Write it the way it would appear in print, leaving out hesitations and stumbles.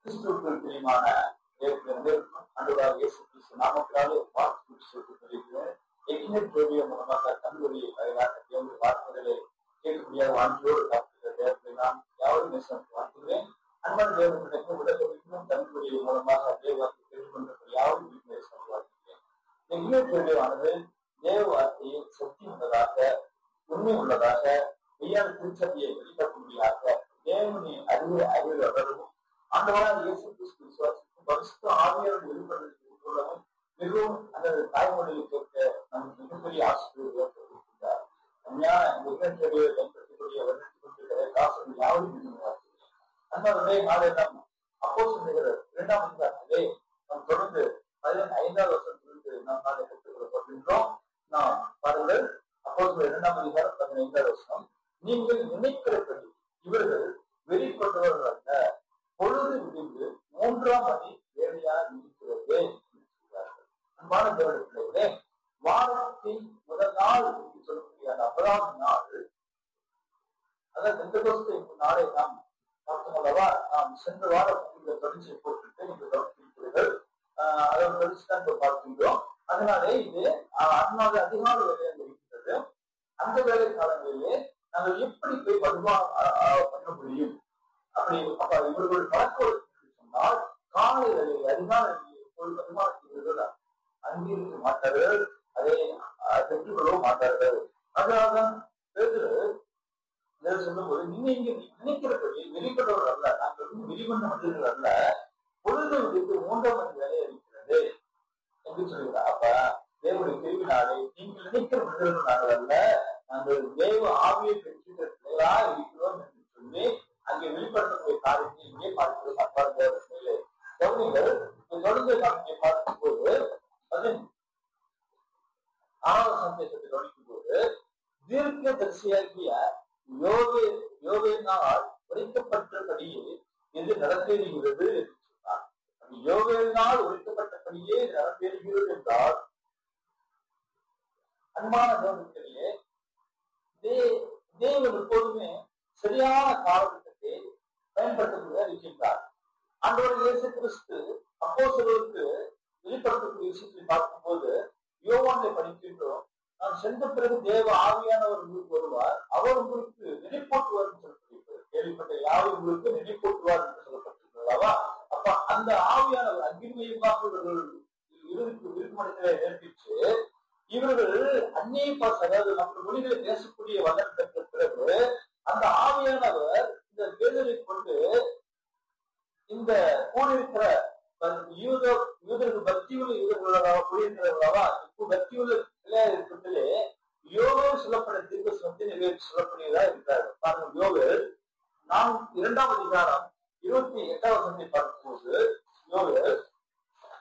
கிறிஸ்துவுக்குள் பிரியமான தேவனிலிருந்து ஆண்டவராகிய இயேசு கிறிஸ்து நாமத்தினாலே வாழ்த்து சொல்லியிருக்கிறேன். எக்னெட் ரேடியோ மூலமாக தமிழொலியை வயலாக தேவனுடைய வார்த்தைகளை கேட்கக்கூடிய வாழ்க்கையோடு காத்துகிற தேவத்தை நான் யாரும் வாழ்த்துகிறேன். அன்பான தேவனுடைய உலகம் தமிழொலியை மூலமாக தேவத்தை கேட்டுக்கொண்டிருக்கிற யாரும் வீட்டில் வாழ்த்துகிறேன். எக்னெட் ரேடியோவானது தேவ வார்த்தையை சக்தி உள்ளதாக, உண்மை உள்ளதாக, மெய்யான திருச்சபையை வெளிப்படுத்தும்படியாக தேவனின் அறிவு வளரவும் ஆண்டவராக இயேசு கிறிஸ்து விசுவாசிக்கும் பரிசுத்த ஆவியானவர் வெளிப்படுத்துவதும் மிகவும் அந்த தாய்மொழியை கேட்க நமக்கு மிகப்பெரிய ஆசிரியர் ஏற்படுத்தியிருக்கிறார். பயன்படுத்தக்கூடிய வருடத்திற்குரிய காசு யாரும் அன்பானவர்களே, நாளை நாம் அப்போஸ்தலர் 2ஆம் அதிகாரத்திலே நாம் தொடர்ந்து 15வது வசனத்திலிருந்து நாம் நாளை கற்றுக்கொள்ளப்படுகின்றோம். நாம் பாருங்கள், அப்போஸ்தலர் 2ஆம் அதிகாரம் 15வது வசனம். நீங்கள் நினைக்கிறபடி இவர்கள் வெளிப்பட்டவர்கள் அல்ல, பொழுது விடிந்து 3ஆம் மணி வேலையாக இருக்கிறது. அன்பான தேவனுடைய பிள்ளைகளே, வாரத்தின் முதல் நாள் என்று சொல்லக்கூடிய அந்த 9ஆம் நாள், அதாவது பெந்தெகோஸ்தே நாளை நாம் பார்த்தோம் அல்லவா? நாம் சென்ற வாரம் இந்த தொடர்ச்சியை போட்டுட்டு நீங்கள் கவனித்திருக்கிறீர்கள். அதை தொடர்ச்சிதான் பார்க்கின்றோம். அதனாலே இது அதனால அதிகால வேலையாக இருக்கிறது. அந்த வேலை காலங்களிலே நாங்கள் எப்படி போய் வருமானம் பண்ண முடியும்? அப்படி இவர்கள் பழக்கம் சொன்னால் காலை வேலையை அதிகால போய் வருமானத்தை அங்கீகரிக்க மாட்டார்கள், அதை பெற்றுக்கொள்ளவும் மாட்டார்கள். அதனால்தான் சொல்லும் போது நீங்க இங்க நினைக்கிறபடி வெளிப்பட்டவர்கள் அல்ல, நாங்கள் வெளிவந்த மனிதர்கள் அல்ல, பொழுது விடுத்து 3ஆம் மணி வேலையை இருக்கிறது என்று சொல்கிறார். அப்ப தேவனுடைய பிரிவினாலே நீங்கள் நினைக்கிற மனிதர்கள் நாங்கள் அல்ல, நாங்கள் தேவ ஆவியை பெற்ற பிள்ளைகளா இருக்கிறோம் என்று சொல்லி அங்கே வெளிப்படுத்தக்கூடிய காரியத்தை இங்கே பார்க்கிறோம். அப்பாறு தேவர்களே, கவனிகள் தொடர்ந்து நாம் இங்கே பார்க்கும் போது 6ஆவது சந்தேகத்தை கவனிக்கும் போது தீர்க்க தரிசியாகிய யோவேலினால் உரைக்கப்பட்டபடியே இது நடந்தேறுகிறது என்று சொன்னார். யோவேலினால் உரைக்கப்பட்டபடியே நடந்தேறுகிறது என்றால், அன்பான தேவனுடைய தேவன் எப்போதுமே சரியான காலகட்டத்தை பயன்படுத்தக்கூடிய இருக்கின்றார். ஆண்டவர் இயேசு கிறிஸ்து அப்போஸ்தலருக்கு வெளிப்படுத்தக்கூடிய விஷயத்தை பார்க்கும் போது யோவானை படிக்கின்றோம். நான் சென்ற பிறகு தேவ ஆவியானவர் உங்களுக்கு வருவார், அவர் உங்களுக்கு நினைப்பூட்டுவார் என்று சொல்லப்படுகிறது. கேள்விப்பட்ட யாரும் உங்களுக்கு நினைப்பூட்டுவார் என்று சொல்லப்பட்டிருக்கிறதா? அப்ப அந்த ஆவியானவர் அங்கிருமையுமாக இவர்கள் இருமணிகளை நேர்ப்பிச்சு இவர்கள் அந்நிய பாச, அதாவது நம்ம மொழிகளை பேசக்கூடிய வல்லன் பெற்ற பிறகு அந்த ஆவியானவர் இந்த பேதரை கொண்டு இந்த கூடியிருக்கிற யூதர்கள் பக்தியுள்ள யூதர்களாக கூடியிருக்கிறவர்களாவா இப்போ பக்தியுள்ள இருக்கிறதிலே யோகல் சொல்லப்பட தீர்க்கதரிசனத்தை நிறைவேற்றி சொல்லக்கூடியதா இருக்கிறார்கள். பாருங்கள், யோகல் 2ஆம் அதிகாரம் 28வது வசனத்தை பார்க்கும்போது யோகல்